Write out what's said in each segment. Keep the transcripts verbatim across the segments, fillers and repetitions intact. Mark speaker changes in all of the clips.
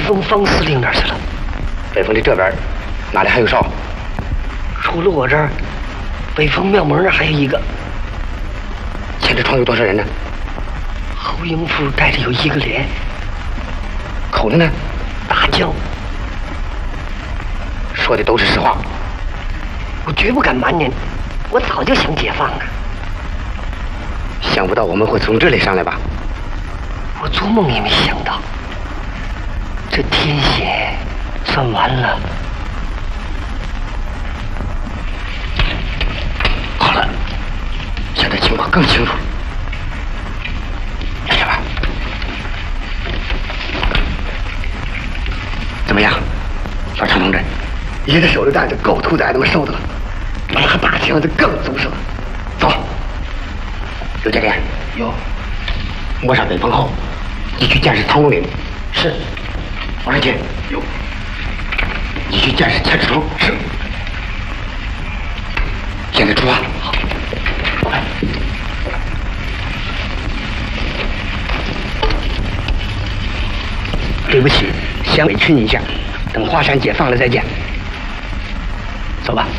Speaker 1: 峰方司令那儿去了。
Speaker 2: 北峰的这边哪里还有哨？
Speaker 1: 除了我这儿，北峰庙门那儿还有一个。
Speaker 2: 前这窗有多少人呢？
Speaker 1: 侯营副带着有一个连。
Speaker 2: 口子呢？
Speaker 1: 大将。
Speaker 2: 说的都是实话。
Speaker 1: 我绝不敢瞒您，我早就想解放了。
Speaker 2: 想不到我们会从这里上来吧？
Speaker 1: 我做梦也没想到，这天险算完了。
Speaker 2: 好了，现在情况更清楚。看见吧？怎么样，老常同志？一个手榴弹就够兔崽子们受的了，完了还打枪就更足实了。走，刘教练。
Speaker 1: 有。
Speaker 2: 摸上北峰后，你去监视唐龙岭。
Speaker 1: 是。
Speaker 2: 王胜军。有。你去监视千尺楼。是。现在出发。好。快。对不起，先委屈你一下，等华山解放了再见。走吧。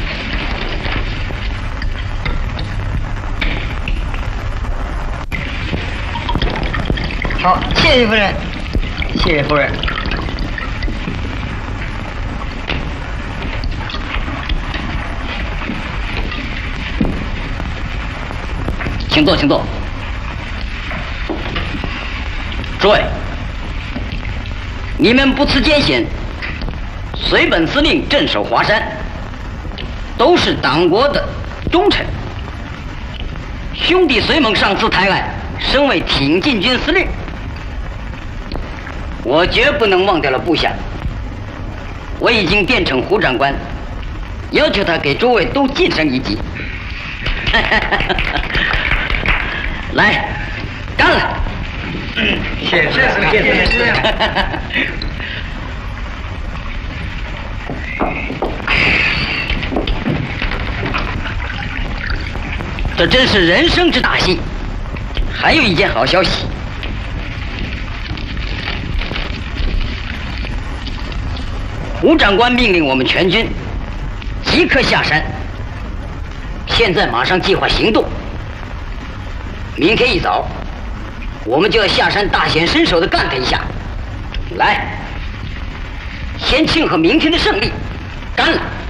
Speaker 3: 好，谢谢夫人，谢谢夫人。
Speaker 4: 请坐，请坐。诸位，你们不辞艰险，随本司令镇守华山，都是党国的忠臣。兄弟随猛上次抬爱，升为挺进军司令，我绝不能忘掉了部下。我已经电呈胡长官，要求他给诸位都晋升一级。来，干了！
Speaker 3: 嗯，谢谢司令，谢谢司令。
Speaker 4: 这真是人生之大幸。还有一件好消息，胡长官命令我们全军即刻下山，现在马上计划行动。明天一早，我们就要下山大显身手的干他一下。来，先庆贺明天的胜利，干了！